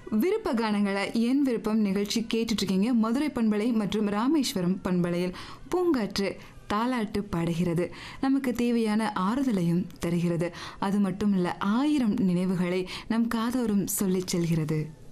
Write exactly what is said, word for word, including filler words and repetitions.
விருப்ப கானங்களை என் விருப்பம் நிகழ்ச்சி கேட்டுட்டு இருக்கீங்க. மதுரை பண்பலை மற்றும் ராமேஸ்வரம் பண்பலையில் பூங்காற்று தாலாட்டு பாடுகிறது. நமக்கு தேவையான ஆறுதலையும் தருகிறது. அது மட்டும் இல்ல, ஆயிரம் நினைவுகளை நம் காதோறும் சொல்லிச் செல்கிறது.